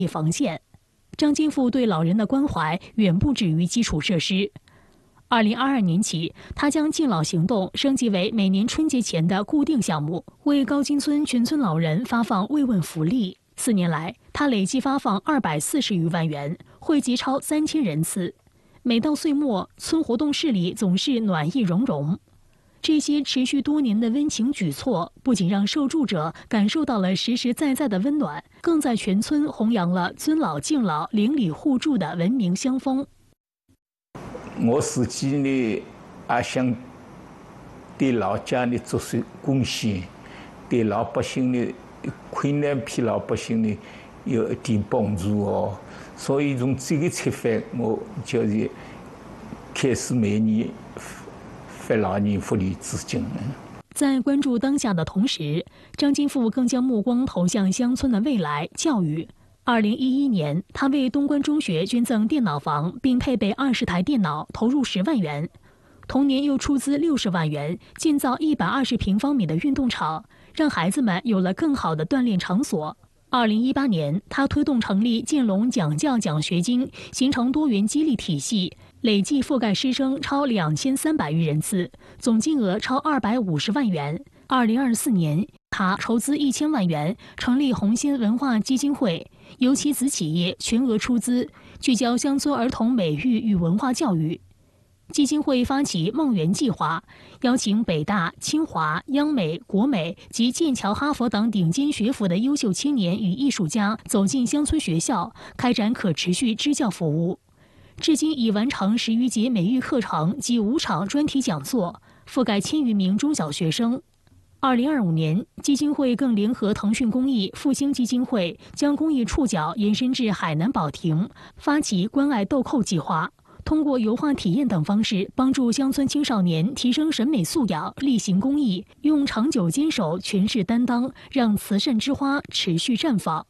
防线。张金富对老人的关怀远不止于基础设施。2022年起，他将敬老行动升级为每年春节前的固定项目，为高金村全村老人发放慰问福利。4年来，他累计发放240余万元，惠及超3000人次。每到岁末，村活动室里总是暖意融融。这些持续多年的温情举措，不仅让受助者感受到了实实在在的温暖，更在全村弘扬了尊老敬老、邻里互助的文明乡风。 我自己呢，也想对老家呢做出贡献，对老百姓呢困难疲老百姓呢有一点帮助哦。所以从这个出发，我就是开始每年发老人福利资金。 在关注当下的同时，张金富更将目光投向乡村的未来教育。2011年，他为东关中学捐赠电脑房，并配备20台电脑，投入10万元。同年又出资60万元建造120平方米的运动场，让孩子们有了更好的锻炼场所。2018年，他推动成立建龙讲教奖学金，形成多元激励体系，累计覆盖师生超2300余人次，总金额超250万元。2024年，他筹资1000万元成立红星文化基金会，由其子企业全额出资，聚焦乡村儿童美育与文化教育。基金会发起梦圆计划，邀请北大、清华、央美、国美及剑桥、哈佛等顶尖学府的优秀青年与艺术家走进乡村学校，开展可持续支教服务。至今已完成10余节美育课程及5场专题讲座，覆盖1000余名中小学生。2025年，基金会更联合腾讯公益、复兴基金会，将公益触角延伸至海南保亭，发起关爱豆蔻计划，通过油画体验等方式，帮助乡村青少年提升审美素养，力行公益，用长久坚守诠释担当，让慈善之花持续绽放。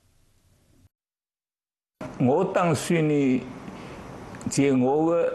我打算呢，在我的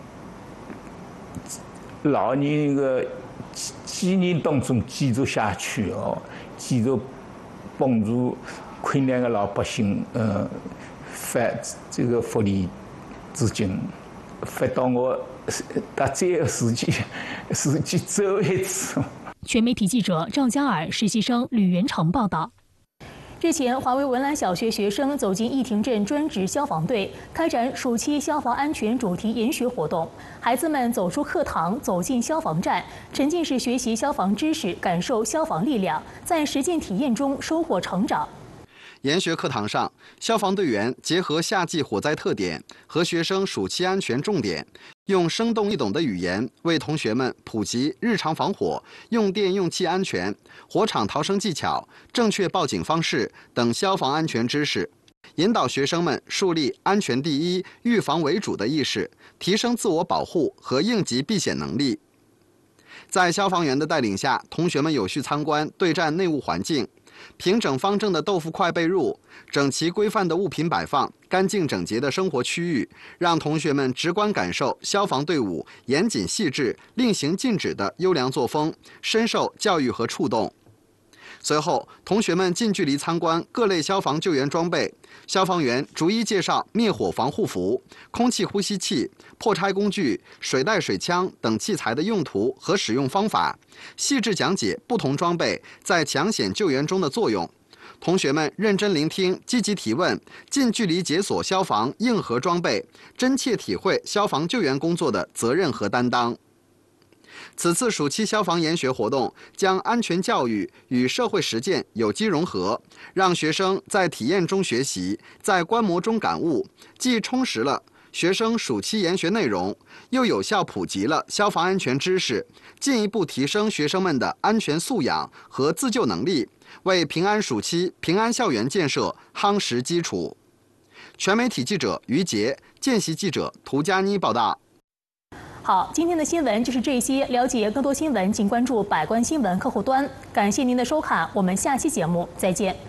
老年的纪念当中继续下去哦，继续帮助困难的老百姓，发这个福利资金，发到我大这时期走一次。 全媒体记者赵佳尔、实习生吕元成报道。日前，华为文澜小学学生走进义亭镇专职消防队，开展暑期消防安全主题研学活动。孩子们走出课堂，走进消防站，沉浸式学习消防知识，感受消防力量，在实践体验中收获成长。 研学课堂上，消防队员结合夏季火灾特点和学生暑期安全重点，用生动易懂的语言为同学们普及日常防火、用电用气安全、火场逃生技巧、正确报警方式等消防安全知识，引导学生们树立安全第一、预防为主的意识，提升自我保护和应急避险能力。在消防员的带领下，同学们有序参观对站内务环境。平整方正的豆腐块被褥，整齐规范的物品摆放，干净整洁的生活区域，让同学们直观感受消防队伍严谨细致、令行禁止的优良作风，深受教育和触动。随后，同学们近距离参观各类消防救援装备，消防员逐一介绍灭火防护服、空气呼吸器、破拆工具、水袋、水枪等器材的用途和使用方法，细致讲解不同装备在抢险救援中的作用。同学们认真聆听，积极提问，近距离解锁消防硬核装备，真切体会消防救援工作的责任和担当。此次暑期消防研学活动将安全教育与社会实践有机融合，让学生在体验中学习，在观摩中感悟，既充实了学生暑期研学内容，又有效普及了消防安全知识，进一步提升学生们的安全素养和自救能力，为平安暑期、平安校园建设夯实基础。全媒体记者于杰，见习记者涂佳妮报道。 好，今天的新闻就是这些。了解更多新闻，请关注百官新闻客户端。感谢您的收看，我们下期节目再见。